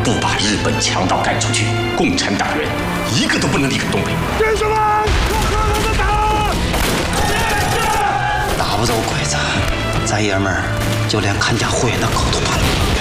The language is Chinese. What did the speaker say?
不把日本强盗赶出去，共产党员一个都不能离开东北。 弟兄们，不可能的打！ 打不走鬼子，咱爷们儿就连看家护院的口都怕了。